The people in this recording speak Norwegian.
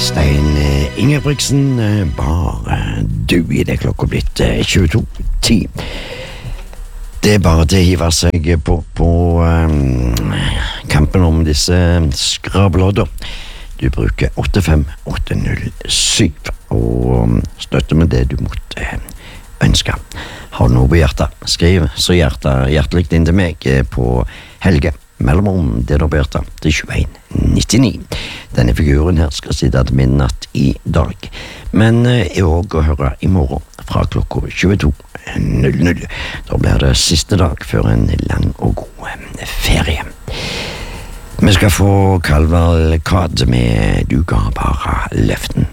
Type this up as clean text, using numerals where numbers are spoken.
Stein Ingebrigtsen, bare du I det klokka blitt 22:10. Det bare til å hive seg på kampen om disse skrabelodder. Du bruker 85807 og støtter med det du måtte ønske. Har du noe på hjertet, skriv så hjertelig inn til meg på Helge mellomrom det du på hjertet til 2199. Denne figuren her skal sitte til midnatt I dag, men også å høre I morgen fra klokka 22:00. Da blir det siste dag før en lang og god ferie. Vi skal få Kalvalkad med Du ga bare løften.